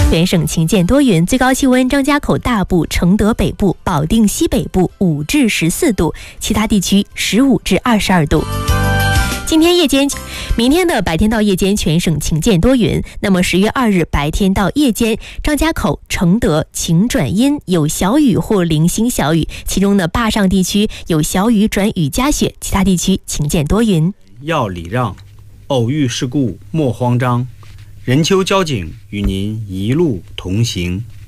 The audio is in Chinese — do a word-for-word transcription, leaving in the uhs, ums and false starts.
全省晴见多云，最高气温张家口大部、承德北部、保定西北部五至十四度，其他地区十五至二十二度。今天夜间，明天的白天到夜间全省晴见多云。那么十月二日白天到夜间，张家口、承德晴转阴，有小雨或零星小雨，其中呢坝上地区有小雨转雨夹雪，其他地区晴见多云。 要礼让，偶遇事故莫慌张，任丘交警与您一路同行。